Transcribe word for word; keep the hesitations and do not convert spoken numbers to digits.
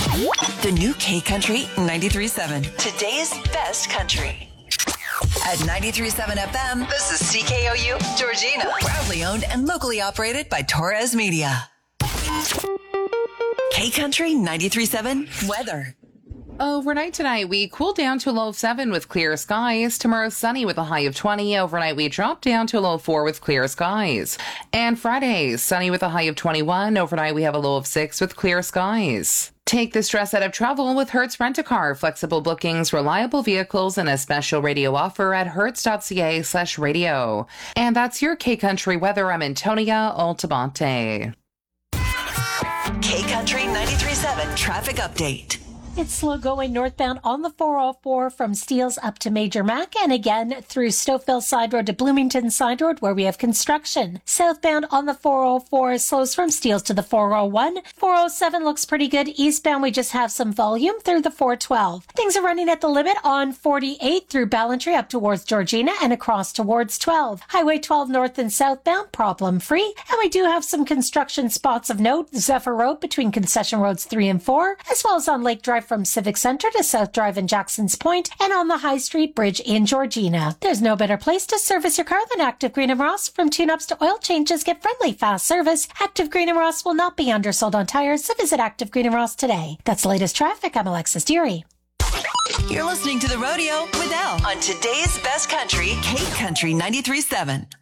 The new K Country ninety-three point seven. Today's best country. At ninety-three point seven F M, this is C K O U Georgina. Proudly owned and locally operated by Torres Media. K Country ninety-three point seven weather. Overnight tonight, we cool down to a low of seven with clear skies. Tomorrow, sunny with a high of twenty. Overnight, we drop down to a low of four with clear skies. And Friday, sunny with a high of twenty-one. Overnight, we have a low of six with clear skies. Take the stress out of travel with Hertz Rent-A-Car. Flexible bookings, reliable vehicles, and a special radio offer at hertz.ca slash radio. And that's your K-Country weather. I'm Antonia Altamonte. K-Country ninety-three point seven traffic update. It's slow going northbound on the four oh four from Steeles up to Major Mac, and again through Stouffville Side Road to Bloomington Side Road where we have construction. Southbound on the four oh four slows from Steeles to the four oh one. four oh seven looks pretty good. Eastbound we just have some volume through the four twelve. Things are running at the limit on forty-eight through Ballantrae up towards Georgina and across towards twelve. Highway twelve north and southbound problem free, and we do have some construction spots of note. Zephyr Road between concession roads three and four, as well as on Lake Drive from Civic Center to South Drive in Jackson's Point, and on the High Street Bridge in Georgina. There's no better place to service your car than Active Green and Ross. From tune-ups to oil changes, get friendly, fast service. Active Green and Ross will not be undersold on tires, so visit Active Green and Ross today. That's the latest traffic. I'm Alexis Deary. You're listening to The Rodeo with Elle on today's best country, K Country ninety-three point seven.